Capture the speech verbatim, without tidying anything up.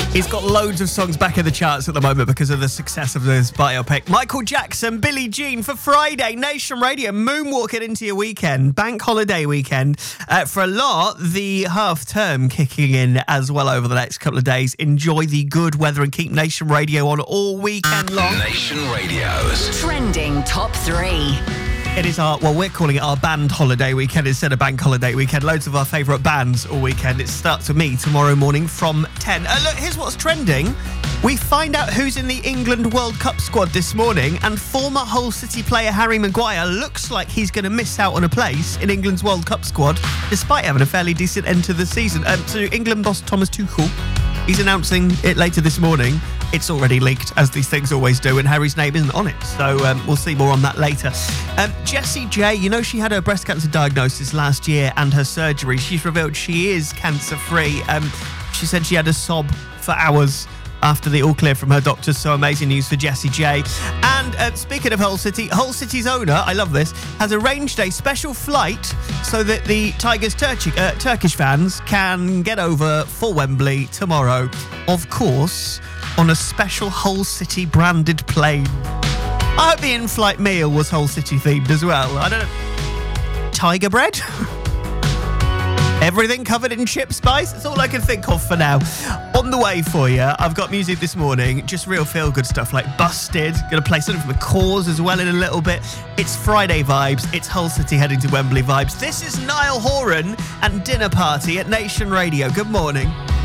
He's got loads of songs back in the charts at the moment because of the success of his biopic. Michael Jackson, Billie Jean for Friday, Nation Radio, moonwalking into your weekend, bank holiday weekend. Uh, for a lot, the half term kicking in as well over the next couple of days. Enjoy the good weather and keep Nation Radio on all weekend long. Nation Radio's Trending Top three. It is our, well, we're calling it our band holiday weekend instead of bank holiday weekend. Loads of our favourite bands all weekend. It starts with me tomorrow morning from ten. Uh, look, here's what's trending. We find out who's in the England World Cup squad this morning, and former Hull City player Harry Maguire looks like he's going to miss out on a place in England's World Cup squad, despite having a fairly decent end to the season. Um, so England boss Thomas Tuchel, he's announcing it later this morning. It's already leaked, as these things always do, and Harry's name isn't on it. So um, we'll see more on that later. Um, Jessie J, you know she had her breast cancer diagnosis last year and her surgery. She's revealed she is cancer-free. Um, she said she had a sob for hours after the all clear from her doctors, so amazing news for Jessie J. And uh, speaking of Hull City, Hull City's owner, I love this, has arranged a special flight so that the Tigers Turkish, uh, Turkish fans can get over for Wembley tomorrow. Of course, on a special Hull City branded plane. I hope the in-flight meal was Hull City themed as well. I don't know. Tiger bread? Everything covered in chip spice? That's all I can think of for now. On the way for you, I've got music this morning, just real feel-good stuff like Busted. Going to play something from The Cause as well in a little bit. It's Friday vibes. It's Hull City heading to Wembley vibes. This is Niall Horan and Dinner Party at Nation Radio. Good morning.